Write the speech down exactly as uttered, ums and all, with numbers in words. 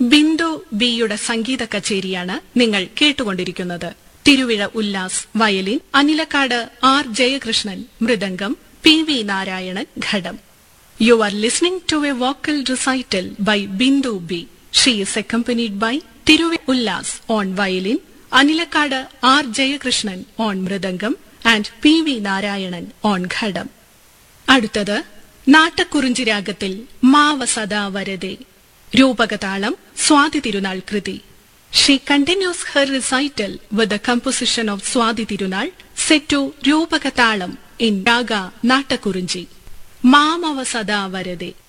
ബിന്ദു ബിയുടെ സംഗീത കച്ചേരിയാണ് നിങ്ങൾ കേട്ടുകൊണ്ടിരിക്കുന്നത്. Thiruvizha Ullas violin, Anilakkad R Jayakrishnan mridangam, P V Narayanan ghatam. You are listening to a vocal recital by Bindu B. She is accompanied by Thiruvi Ullas on violin, Anilakada R. Jayakrishnan on mridangam and P V Narayanan on ഘടം. അടുത്തത് നാട്ടക്കുറിഞ്ചി രാഗത്തിൽ മാവ സദാ വരദേ, രൂപകതാളം സ്വാതി തിരുനാൾ കൃതി. She continues her recital with the composition of Swati Tirunal set to രൂപകതാളം in Raga Nattakurinji. മാമവ സദാ വരദേ.